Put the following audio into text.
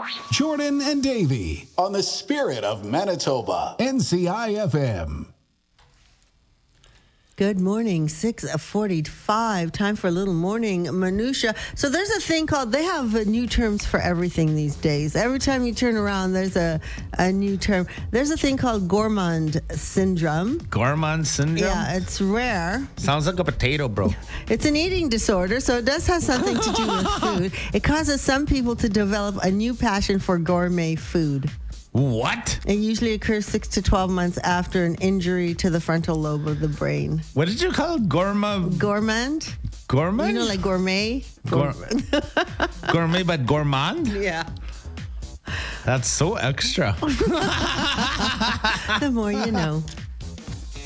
Jordan and Davey on the Spirit of Manitoba. NCIFM. Good morning, 6:45. Time for a little morning minutia. So there's a thing called, they have new terms for everything these days. Every time you turn around, there's a new term. There's a thing called gourmand syndrome. Gourmand syndrome? Yeah, it's rare. Sounds like a potato, bro. It's an eating disorder, so it does have something to do with food. It causes some people to develop a new passion for gourmet food. What? It usually occurs 6 to 12 months after an injury to the frontal lobe of the brain. What did you call it? Gourmand? Gourmand? You know, like gourmet? Gourmet, but gourmand? Yeah. That's so extra. The more you know.